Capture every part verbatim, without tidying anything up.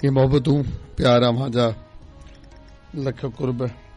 ये मोहब्बतूं प्यारा मुंहिंजा लख कुर्ब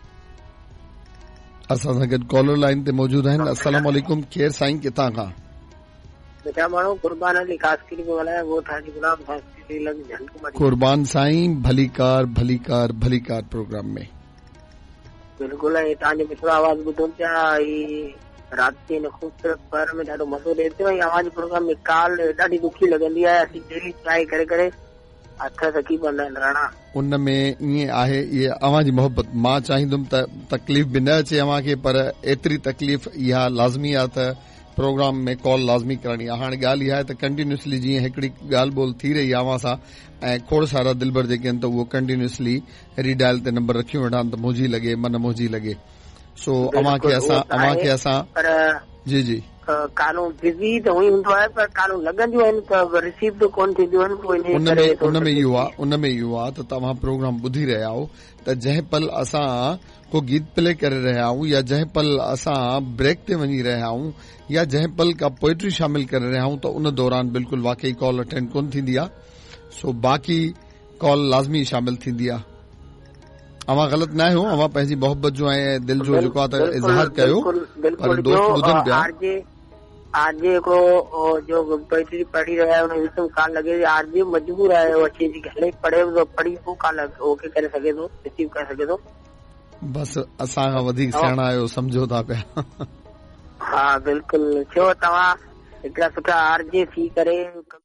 असां सां गॾु कॉलर लाइन ते मौजूद आहिनि। अस्सलाम वालेकुम, केर साईं किथां खां? बेटा माण्हू कुर्बान अली कासकरी में ॻाल्हायां, वो थाजी गुलाम कासकरी लॻ झंडू। कुर्बान साईं, भलीकार भलीकार भलीकार प्रोग्राम में बिल्कुलु। ऐं तव्हांजो मिठो आवाज़ ॿुधूं पिया, राति हिन ख़ूबसूरत पर में ॾाढो मज़ो ॾिए पियो। ऐं आवाज़ प्रोग्राम में काल ॾाढी दुखी लॻंदी आहे, असीं डेली ट्राई करे करे हथ थकी पवंदा आहिनि राणा। उन में ईअं आहे, इहा अव्हां जी मोहबत। मां चाहींदुमि त तकलीफ़ बि न अचे अव्हां खे, पर एतिरी तकलीफ़ इहा लाज़मी आहे त प्रोग्राम में कॉल लाज़मी करणी आहे। हाणे ॻाल्हि इहा आहे त कंटिन्यूसली जीअं हिकिड़ी ॻाल्हि ॿोल थी रही आहे अव्हां सां, ऐं खोड़ सारा दिलबर जेके आहिनि त उहो कंटिन्यूसली रीडायल ते नंबर रखी वेठा आहिनि त मोजी लॻे मन मोजी लॻे। सो अव्हां खे असां अव्हां खे असां जी जी कानूं बिज़ी त हुई हूंदो आहे, पर कानूं लॻंदियूं आहिनि त रिसीव बि कोन थींदियूं आहिनि। उनमें उनमें इहो आहे उनमें इहो आहे त तव्हां प्रोग्राम ॿुधी रहिया आहियो त जंहिं पल असां को गीत प्ले करे रहिया आहियूं, या जंहिं पल असां ब्रेक ते वञी रहिया आहियूं, या जंहिं पल का पोइट्री शामिल करे रहिया आहियूं, त उन दौरान बिल्कुलु वाकई कॉल अटेंड कोन थींदी आहे। सो बाक़ी कॉल लाज़मी शामिल थींदी आहे। अव्हां ग़लति न आहियो, अव्हां पंहिंजी मोहबत जो ऐं दिल जो जेको आहे त इज़हार कयो, पर दोस्त ॿुधनि पिया। आरजे हिकिड़ो जो पोइट्री पढ़ी रहिया आहियो उन विच में काल लॻे, आरजे मजबूर आहे अची हले पढ़े पढ़ी पोइ काल ओके करे सघे थो, रिसीव करे सघे थो। बसि असां खां वधीक सियाणा आहियो, सम्झो था पिया। हा बिल्कुलु, छो तव्हां हिकिड़ा सुठा आरजे थी करे।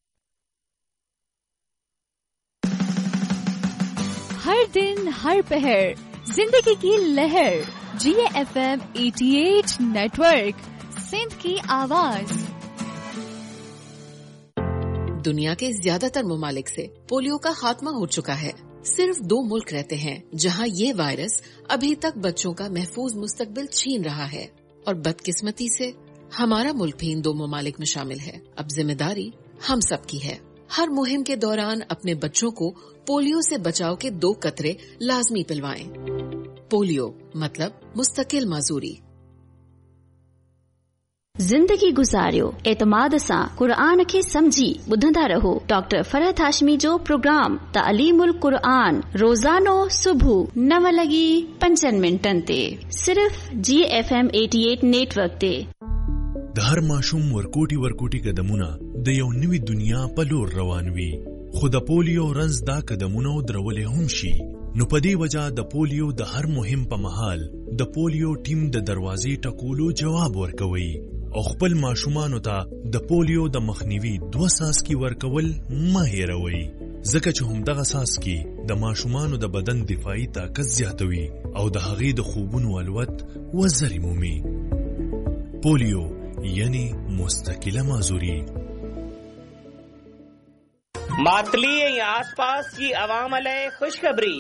हर दिन हर पहर जिंदगी की लहर, जी एफ एम अठासी नेटवर्क, सिंध की आवाज। दुनिया के ज्यादातर ममालिक से पोलियो का खात्मा हो चुका है। सिर्फ दो मुल्क रहते हैं जहां ये वायरस अभी तक बच्चों का महफूज मुस्तकबिल छीन रहा है, और बदकिस्मती से हमारा मुल्क भी इन दो ममालिक में शामिल है। अब जिम्मेदारी हम सब की है। हर मुहिम के दौरान अपने बच्चों को पोलियो से बचाव के दो कतरे लाजमी पिलवाएं। पोलियो मतलब मुस्तकिल माजूरी। जिंदगी गुजारियो एतमाद सां क़ुरान खे समझी ॿुधंदा रहो। डॉक्टर फरहत हाशमी जो प्रोग्राम तालीमुल क़ुरान रोज़ानो सुबुह नव लॻी पंजनि मिंटनि ते सिर्फ़ जी एफ एम अठासी नेटवर्क ते। د هر ماشوم ورکوټي ورکوټي قدمونه د یو نوې دنیا په لور روان وي، خو د پولیو رنځ دا قدمونه درولې هم شي. نو په دې وجہ د پولیو د هر مهم په مهال د پولیو ټیم د دروازې ټکولو جواب ورکوي، او خپل ماشومانو ته د پولیو د مخنیوي دوه څاڅکي ورکول مه هېروئ، ځکه چې همدغه څاڅکي د ماشومانو د بدن دفاعي طاقت زیاتوي او د هغې د خوبونو الوت وزرې مومي. پولیو یعنی مستقل معذوری. मातली ऐं आसपास जी अवाम लाइ ख़ुशख़बरी।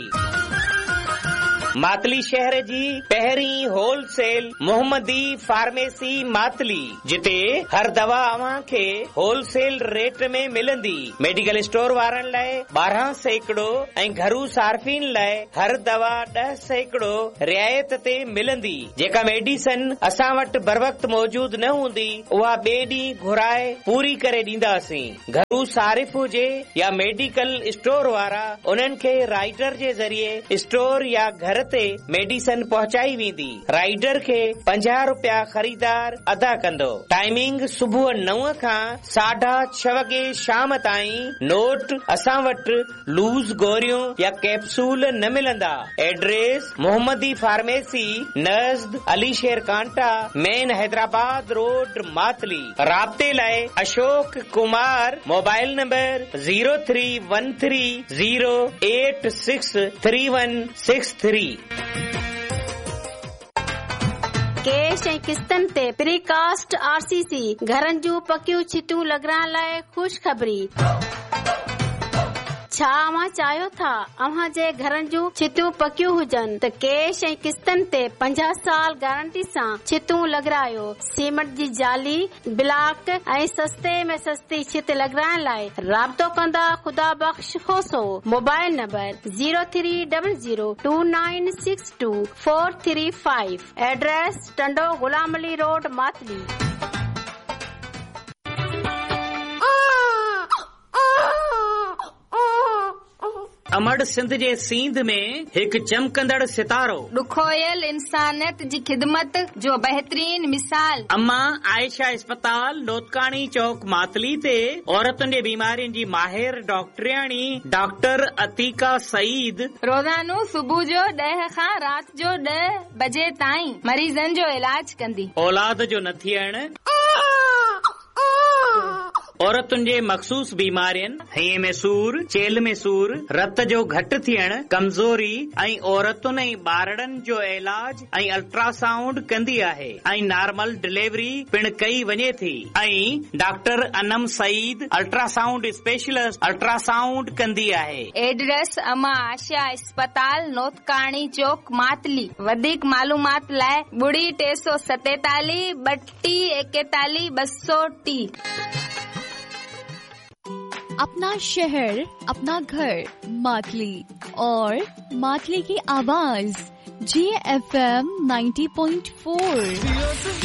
मातली शहर जी पहिरीं होलसेल मोहम्मदी फार्मेसी मातली, जिते हर दवा अव्हां खे होलसेल रेट में मिलंदी। मेडिकल स्टोर वारनि लाइ ॿारहं सैकड़ो ऐं घरू सार्फिन लाइ हर दवा ॾह सैकड़ो रियायत ते मिलंदी। जेका मेडिसन असां वटि बर वक्त मौजूद न हूंदी, उहा ॿिए ॾींहुं घुराए पूरी करे ॾींदासीं। घरू सारिफ हुजे या मेडिकल स्टोर वारा, उन्हनि खे राइडर जे ज़रिए स्टोर या घर ते मेडिसन पहुचाई वेंदी। राइडर खे पंजाह रुपया ख़रीदार अदा कंदो। टाइमिंग सुबुह नव खां साढा छह वॻे शाम ताईं। नोट, असां वटि लूज़ गोरियूं या कैप्सूल न मिलंदा। एड्रेस मोहम्मदी फार्मेसी नज़द अली शेर कांटा, मेन हैदराबाद रोड मातली। राब्ते लाइ Ashok Kumar, mobile number zero three one three zero eight six three one six three. Cash ऐं किस्तनि ते प्रीकास्ट आरसीसी घरनि जूं पकियूं छितियूं लॻाइण लाइ ख़ुशख़बरी। छा अव्हां चाहियो था अव्हां जे घरनि जूं छितियूं पकियूं हुजनि त कैश ऐं किस्तनि ते पंजाह साल गारंटी सां छितियूं लॻारायो। सीमेंट जी जाली, ब्लॉक ऐं सस्ते में सस्ती छित लॻाइण लाइ राब्तो कंदा ख़ुदा बख़्श खोसो। Mobile number zero three double zero two nine six two four three five. Address Tando Ghulam Ali road Matali. अमड़ Sindh जे सींध में हिकु चमकंदड़ सितारो। ॾुखोयल इंसानियत जी ख़िदमत जो बहितरीन मिसाल। अम्मा आयशा अस्पताल नोतकाणी चौक मातली ते औरतुनि जे बीमारियुनि जी माहिर डॉक्टरियाणी डॉक्टर अतीका सईद रोज़ानो सुबुह जो ॾह खां राति जो ॾह बजे ताईं मरीज़नि जो इलाज कंदी। औलाद जो न थियण, औरतुनि जे मखसूस बीमारियुनि, हईअ में सूर, चेल में सूर, रत जो घटि थियण, कमज़ोरी ऐं औरतुनि ऐं ॿारड़नि जो इलाज ऐं अल्ट्रासाउंड कंदी आहे ऐं नॉर्मल डिलीवरी पिण कई वञे थी। ऐं doctor Anam Saeed ultrasound specialist ultrasound कंदी आहे। एड्रेस अमा आशा अस्पताल नोतकाणी चौक मातली। वधीक मालूमात लाइ ॿुड़ी टे सौ सतेतालीह ॿटीह एकतालीह ॿ सौ टी। अपना शहर अपना घर मातली और मातली की आवाज जी F M ninety point four.